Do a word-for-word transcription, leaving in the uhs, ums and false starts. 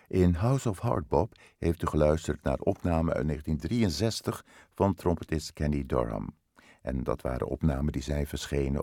In House of Hardbop heeft u geluisterd naar opnamen uit negentien drieënzestig van trompetist Kenny Dorham. En dat waren opnamen die zijn verschenen